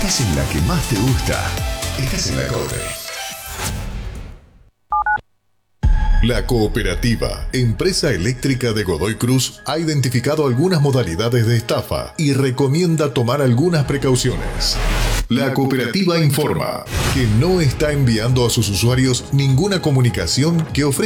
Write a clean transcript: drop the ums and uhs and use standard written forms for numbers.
estás en la que más te gusta. Estás en la Cope. La Cooperativa, empresa eléctrica de Godoy Cruz, ha identificado algunas modalidades de estafa y recomienda tomar algunas precauciones. La Cooperativa informa que no está enviando a sus usuarios ninguna comunicación que ofrezca